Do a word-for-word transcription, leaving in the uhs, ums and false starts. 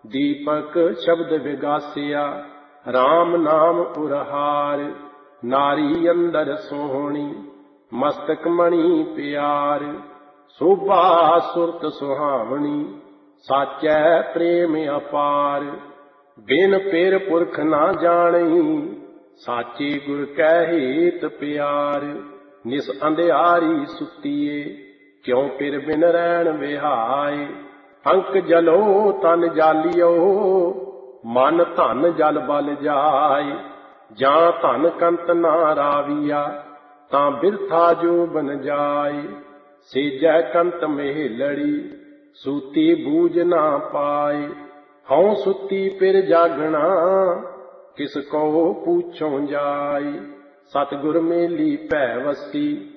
दीपक शब्द विगासिया राम नाम उरहार। नारी अंदर सोहणी मस्तक मणि प्यार। शोभा सुरत सुहावनी साचै प्रेम अपार। बिन पेर पुरख ना जानी साचे गुर कै हेत प्यार। निस अंधियारी सुतीए क्यों पिर बिन रैन विहाय। अंक जलो तन जालियो मन धन जल बल जाय। जां धन कंत ना राविया तां बिरथा जो बन जाय। सेजै कंत मेहलड़ी सूती बूझ ना पाए। हऊँ सुती पिर जागना किस को पूछों जाय। सतगुर मेली पै वसी